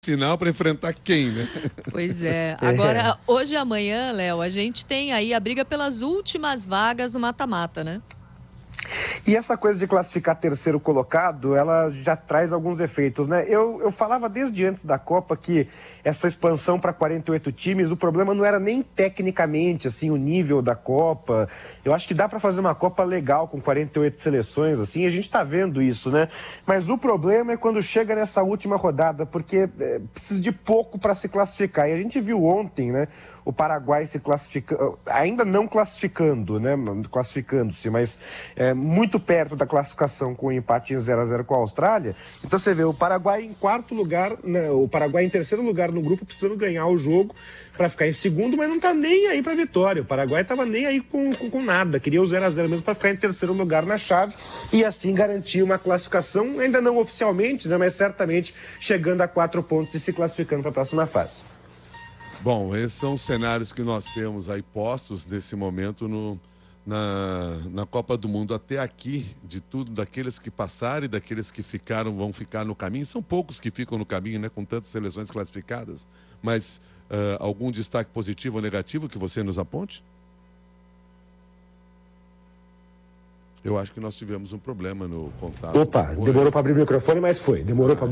final para enfrentar quem, né? Pois é. Agora, hoje e amanhã, Léo, a gente tem aí a briga pelas últimas vagas no mata-mata, né? E essa coisa de classificar terceiro colocado, ela já traz alguns efeitos, né? Eu falava desde antes da Copa que essa expansão para 48 times, o problema não era nem tecnicamente, assim, o nível da Copa. Eu acho que dá para fazer uma Copa legal com 48 seleções, assim, a gente está vendo isso, né? Mas o problema é quando chega nessa última rodada, porque precisa de pouco para se classificar. E a gente viu ontem, né? O Paraguai se classificando, ainda não classificando, né? Classificando-se, mas muito perto da classificação com o empate em 0-0 com a Austrália. Então você vê o Paraguai em quarto lugar, né? O Paraguai em terceiro lugar no grupo, precisando ganhar o jogo para ficar em segundo, mas não tá nem aí para vitória. O Paraguai tava nem aí com nada, queria o 0-0 mesmo para ficar em terceiro lugar na chave e assim garantir uma classificação, ainda não oficialmente, né? Mas certamente chegando a 4 pontos e se classificando para a próxima fase. Bom, esses são os cenários que nós temos aí postos nesse momento na Copa do Mundo. Até aqui, de tudo, daqueles que passaram e daqueles que ficaram, vão ficar no caminho. São poucos que ficam no caminho, né, com tantas seleções classificadas. Mas algum destaque positivo ou negativo que você nos aponte? Eu acho que nós tivemos um problema no contato. Opa, demorou para abrir o microfone, mas foi.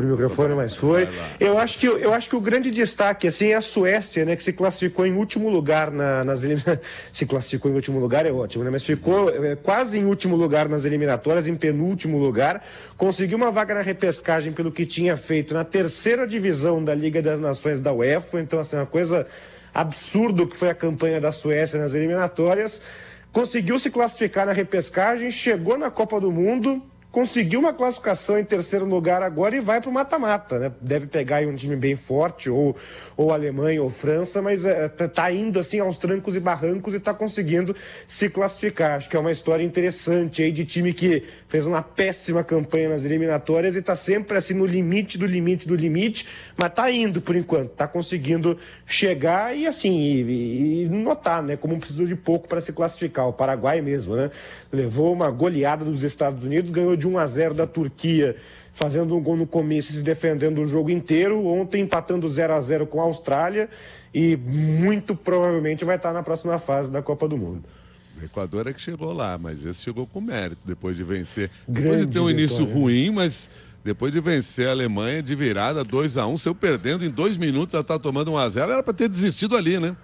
Eu acho que o grande destaque assim é a Suécia, né, que se classificou em último lugar nas eliminatórias. Se classificou em último lugar é ótimo, né? Mas ficou quase em último lugar nas eliminatórias, em penúltimo lugar. Conseguiu uma vaga na repescagem pelo que tinha feito na terceira divisão da Liga das Nações da UEFA. Então, assim, uma coisa absurda que foi a campanha da Suécia nas eliminatórias. Conseguiu se classificar na repescagem, chegou na Copa do Mundo, conseguiu uma classificação em terceiro lugar agora e vai para o mata-mata, né? Deve pegar aí um time bem forte, ou Alemanha ou França, mas tá indo assim aos trancos e barrancos e tá conseguindo se classificar. Acho que é uma história interessante aí de time que fez uma péssima campanha nas eliminatórias e tá sempre assim no limite do limite, mas tá indo por enquanto, tá conseguindo chegar e assim, e notar, né, como precisa de pouco para se classificar. O Paraguai mesmo, né? Levou uma goleada dos Estados Unidos, ganhou de 1-0 da Turquia, fazendo um gol no começo e se defendendo o jogo inteiro. Ontem empatando 0-0 com a Austrália e muito provavelmente vai estar na próxima fase da Copa do Mundo. O Equador é que chegou lá, mas esse chegou com mérito depois de vencer. Depois de ter um início ruim, mas depois de vencer a Alemanha de virada 2-1, saiu perdendo em 2 minutos, já tá tomando 1-0, era para ter desistido ali, né?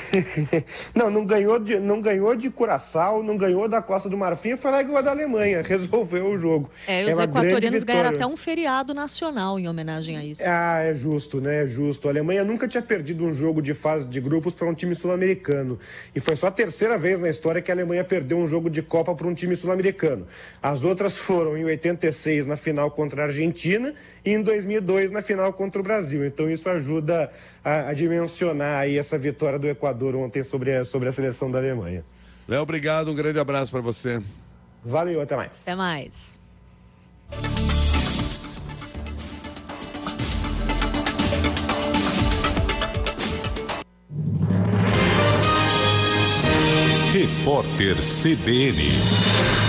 Não ganhou de Curaçao, não ganhou da Costa do Marfim, foi lá e ganhou da Alemanha, resolveu o jogo. Os equatorianos ganharam até um feriado nacional em homenagem a isso. É justo, né? É justo. A Alemanha nunca tinha perdido um jogo de fase de grupos para um time sul-americano. E foi só a terceira vez na história que a Alemanha perdeu um jogo de Copa para um time sul-americano. As outras foram em 86 na final contra a Argentina e em 2002 na final contra o Brasil. Então isso ajuda a dimensionar aí essa vitória do Equador ontem sobre a seleção da Alemanha. Léo, obrigado, um grande abraço para você. Valeu, até mais. Até mais. Repórter CBN.